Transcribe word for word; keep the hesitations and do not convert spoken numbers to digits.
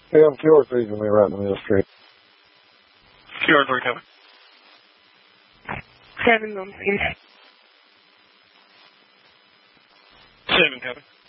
Hey, I'm Q R three, coming right in the middle street. Q R three coming. Seven on scene. Seven coming.